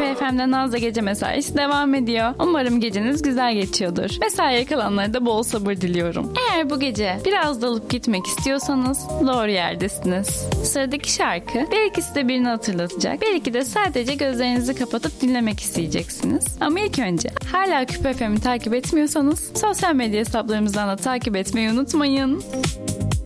Küpe FM'de Naz'la gece mesaisi devam ediyor. Umarım geceniz güzel geçiyordur. Mesaiye kalanlara da bol sabır diliyorum. Eğer bu gece biraz dalıp gitmek istiyorsanız doğru yerdesiniz. Sıradaki şarkı belki size birini hatırlatacak. Belki de sadece gözlerinizi kapatıp dinlemek isteyeceksiniz. Ama ilk önce hala Küpe FM'i takip etmiyorsanız sosyal medya hesaplarımızdan da takip etmeyi unutmayın.